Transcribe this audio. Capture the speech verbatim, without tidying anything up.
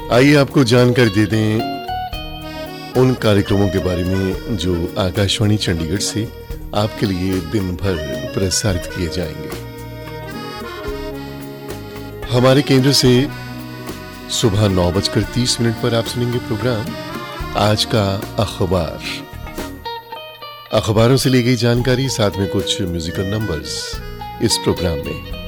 आइए आपको जानकारी दे दें उन कार्यक्रमों के बारे में जो आकाशवाणी चंडीगढ़ से आपके लिए दिन भर प्रसारित किए जाएंगे। हमारे केंद्र से सुबह नौ बजकर तीस मिनट पर आप सुनेंगे प्रोग्राम आज का अखबार। अखबारों से ली गई जानकारी साथ में कुछ म्यूजिकल नंबर्स इस प्रोग्राम में।